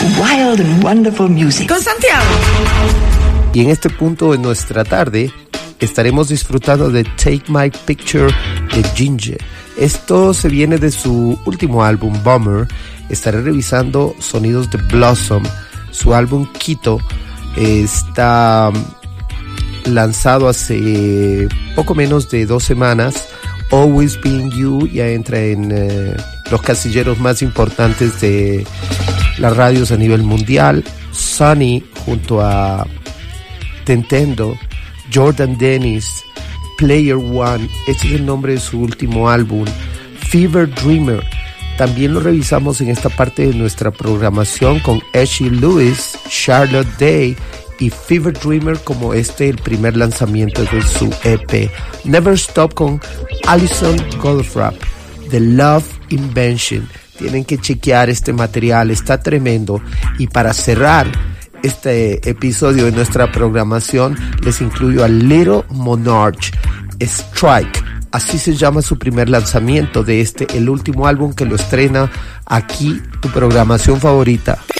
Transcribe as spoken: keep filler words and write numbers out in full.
wild and wonderful music. Con Santiago. Y en este punto de nuestra tarde estaremos disfrutando de Take My Picture de Ginger. Esto se viene de su último álbum, Bummer. Estaré revisando sonidos de Blossom. Su álbum Quito está lanzado hace poco menos de dos semanas. Always Being You ya entra en eh, los casilleros más importantes de las radios a nivel mundial. Sunny junto a Tentendo, Jordan Dennis, Player One, este es el nombre de su último álbum. Fever Dreamer, también lo revisamos en esta parte de nuestra programación con Ashley Lewis, Charlotte Day y Fever Dreamer como este el primer lanzamiento de su E P. Never Stop con Alison Goldfrapp, The Love Invention. Tienen que chequear este material, está tremendo. Y para cerrar este episodio de nuestra programación, les incluyo a Little Monarch, Strike, así se llama su primer lanzamiento de este, el último álbum que lo estrena aquí, tu programación favorita.